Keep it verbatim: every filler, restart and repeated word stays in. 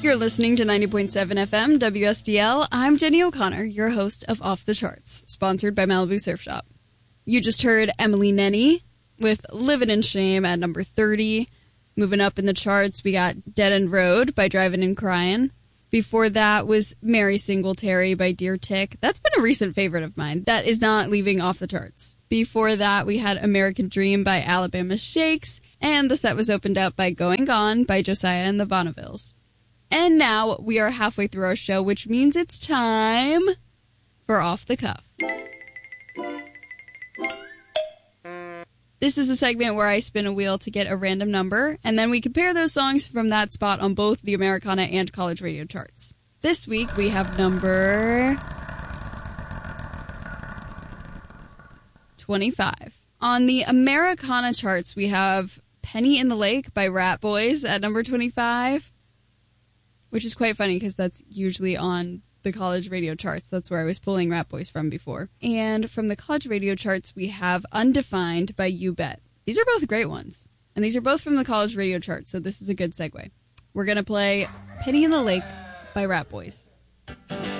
You're listening to ninety point seven F M W S D L. I'm Jenny O'Connor, your host of Off the Charts, sponsored by Malibu Surf Shop. You just heard Emily Nenny with Livin' in Shame at number thirty. Moving up in the charts, we got Dead End Road by Drivin' and Cryin'. Before that was Mary Singletary by Dear Tick. That's been a recent favorite of mine. That is not leaving off the charts. Before that, we had American Dream by Alabama Shakes. And the set was opened up by Going Gone by Josiah and the Bonnevilles. And now we are halfway through our show, which means it's time for Off the Cuff. This is a segment where I spin a wheel to get a random number, and then we compare those songs from that spot on both the Americana and college radio charts. This week we have number twenty-five. On the Americana charts, we have Penny in the Lake by Rat Boys at number twenty-five. Which is quite funny because that's usually on the college radio charts. That's where I was pulling Rat Boys from before. And from the college radio charts, we have Undefined by You Bet. These are both great ones. And these are both from the college radio charts, so this is a good segue. We're going to play Penny in the Lake by Rat Boys.